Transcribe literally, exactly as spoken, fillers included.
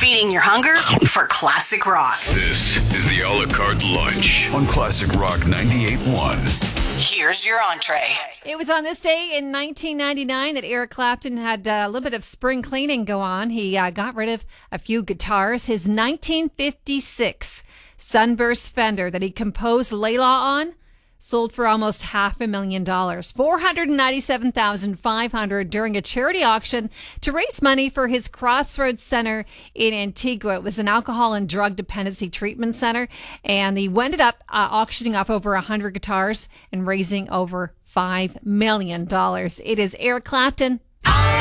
Feeding your hunger for classic rock. This is the a la carte lunch on Classic Rock ninety-eight point one. Here's your entree. It was on this day in nineteen ninety-nine that Eric Clapton had uh, a little bit of spring cleaning go on. He uh, got rid of a few guitars. His nineteen fifty-six Sunburst Fender that he composed Layla on sold for almost half a million dollars, four hundred ninety-seven thousand five hundred dollars during a charity auction to raise money for his Crossroads Center in Antigua. It was an alcohol and drug dependency treatment center, and he ended up uh, auctioning off over one hundred guitars and raising over five million dollars. It is Eric Clapton.